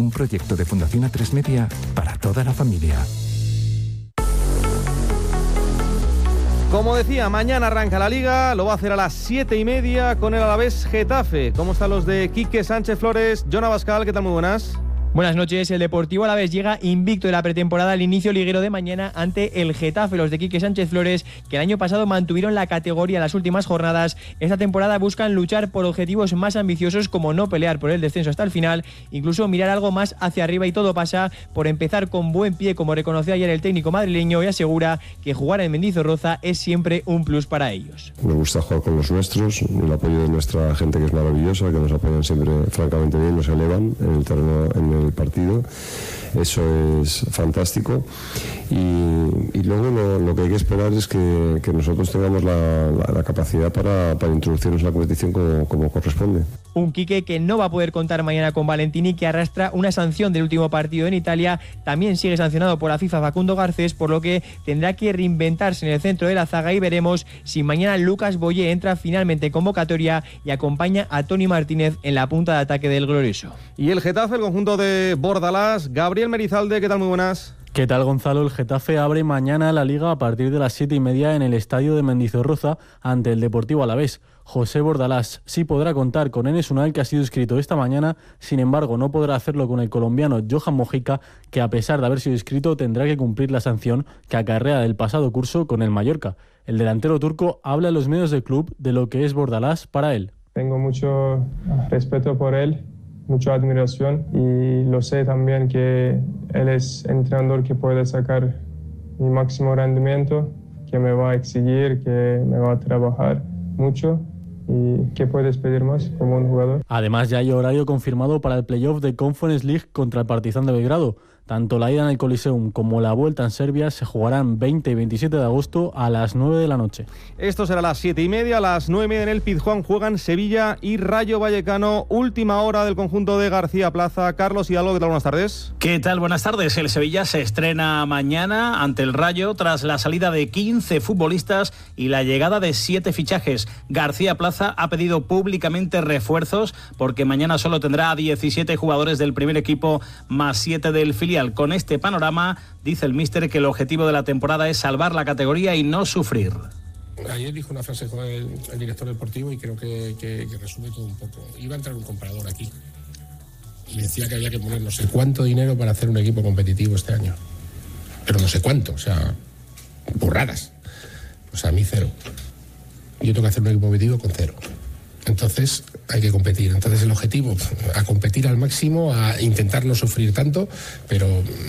un proyecto de Fundación A3 Media para toda la familia. Como decía, mañana arranca la Liga, lo va a hacer a las 7:30 con el Alavés Getafe. ¿Cómo están los de Quique Sánchez Flores? Jon Abascal, ¿qué tal? Muy buenas. Buenas noches. El Deportivo Alavés llega invicto de la pretemporada al inicio liguero de mañana ante el Getafe. Los de Quique Sánchez Flores, que el año pasado mantuvieron la categoría en las últimas jornadas, esta temporada buscan luchar por objetivos más ambiciosos como no pelear por el descenso hasta el final, incluso mirar algo más hacia arriba, y todo pasa por empezar con buen pie, como reconoció ayer el técnico madrileño, y asegura que jugar en Mendizorroza es siempre un plus para ellos. Me gusta jugar con los nuestros, el apoyo de nuestra gente, que es maravillosa, que nos apoyan siempre francamente bien, nos elevan en el terreno, en el partido. Eso es fantástico, y luego lo que hay que esperar es que nosotros tengamos la capacidad para introducirnos en la competición como corresponde. Un Quique que no va a poder contar mañana con Valentini, que arrastra una sanción del último partido en Italia. También sigue sancionado por la FIFA Facundo Garcés, por lo que tendrá que reinventarse en el centro de la zaga, y veremos si mañana Lucas Boyé entra finalmente en convocatoria y acompaña a Toni Martínez en la punta de ataque del glorioso. Y el Getafe, el conjunto de Bordalás. Gabriel Merizalde, ¿qué tal? Muy buenas. ¿Qué tal, Gonzalo? El Getafe abre mañana la Liga a partir de las 7:30 en el estadio de Mendizorroza ante el Deportivo Alavés. José Bordalás sí podrá contar con Enes Unal, que ha sido inscrito esta mañana. Sin embargo, no podrá hacerlo con el colombiano Johan Mojica, que a pesar de haber sido inscrito tendrá que cumplir la sanción que acarrea del pasado curso con el Mallorca. El delantero turco habla a los medios del club de lo que es Bordalás para él. Tengo mucho respeto por él, mucha admiración, y lo sé también que él es entrenador que puede sacar mi máximo rendimiento, que me va a exigir, que me va a trabajar mucho. ¿Y qué puedes pedir más como un jugador? Además, ya hay horario confirmado para el playoff de Conference League contra el Partizan de Belgrado. Tanto la ida en el Coliseum como la vuelta en Serbia se jugarán 20 y 27 de agosto a las 9 de la noche. Esto será a las 7:30, a las 9:30 en el Pizjuán juegan Sevilla y Rayo Vallecano. Última hora del conjunto de García Plaza. Carlos Hidalgo, ¿qué tal? Buenas tardes. ¿Qué tal? Buenas tardes. El Sevilla se estrena mañana ante el Rayo tras la salida de 15 futbolistas y la llegada de 7 fichajes. García Plaza ha pedido públicamente refuerzos porque mañana solo tendrá a 17 jugadores del primer equipo más 7 del filial. Con este panorama, dice el míster que el objetivo de la temporada es salvar la categoría y no sufrir. Ayer dijo una frase el director deportivo y creo que resume todo un poco. Iba a entrar un comprador aquí y decía que había que poner no sé cuánto dinero para hacer un equipo competitivo este año. Pero no sé cuánto, o sea, burradas. O sea, a mí 0. Yo tengo que hacer un equipo competitivo con 0. Entonces hay que competir. Entonces el objetivo, a competir al máximo, a intentar no sufrir tanto, pero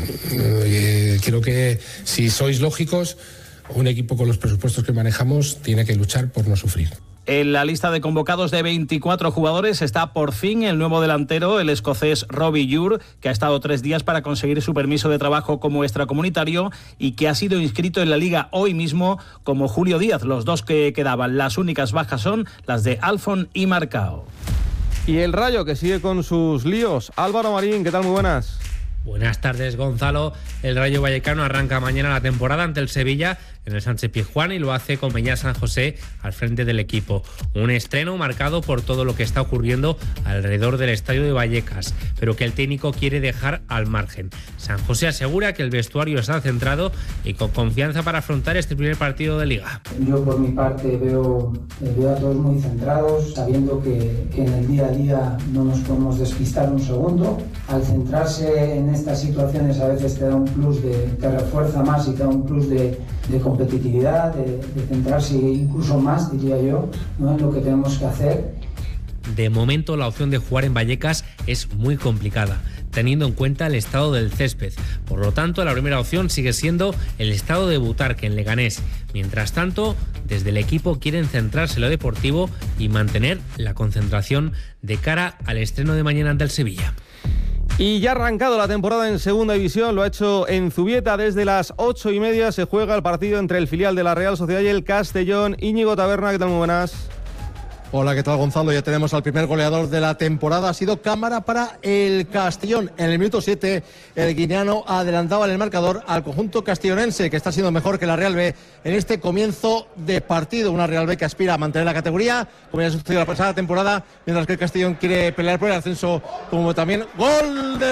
creo que si sois lógicos, un equipo con los presupuestos que manejamos tiene que luchar por no sufrir. En la lista de convocados de 24 jugadores está por fin el nuevo delantero, el escocés Robbie Ure, que ha estado 3 días para conseguir su permiso de trabajo como extracomunitario y que ha sido inscrito en la Liga hoy mismo como Julio Díaz. Los dos que quedaban, las únicas bajas son las de Alfon y Marcao. Y el Rayo, que sigue con sus líos. Álvaro Marín, ¿qué tal? Muy buenas. Buenas tardes, Gonzalo. El Rayo Vallecano arranca mañana la temporada ante el Sevilla en el Sánchez-Pizjuán y lo hace con Beñat San José al frente del equipo. Un estreno marcado por todo lo que está ocurriendo alrededor del estadio de Vallecas, pero que el técnico quiere dejar al margen. San José asegura que el vestuario está centrado y con confianza para afrontar este primer partido de Liga. Yo por mi parte veo a todos muy centrados, sabiendo que en el día a día no nos podemos despistar un segundo. Al centrarse en estas situaciones a veces te da un plus, te refuerza más y te da un plus de competitividad, de centrarse incluso más, diría yo, ¿no?, en lo que tenemos que hacer. De momento la opción de jugar en Vallecas es muy complicada, teniendo en cuenta el estado del césped. Por lo tanto, la primera opción sigue siendo el estado de Butarque en Leganés. Mientras tanto, desde el equipo quieren centrarse en lo deportivo y mantener la concentración de cara al estreno de mañana ante el Sevilla. Y ya ha arrancado la temporada en Segunda División, lo ha hecho en Zubieta. Desde las 8:30 se juega el partido entre el filial de la Real Sociedad y el Castellón. Íñigo Taberna, ¿qué tal? Muy buenas. Hola, ¿qué tal, Gonzalo? Ya tenemos al primer goleador de la temporada. Ha sido cámara para el Castellón. En el minuto 7, el guineano adelantaba en el marcador al conjunto castellonense, que está siendo mejor que la Real B en este comienzo de partido. Una Real B que aspira a mantener la categoría, como ya sucedió la pasada temporada, mientras que el Castellón quiere pelear por el ascenso, como también gol de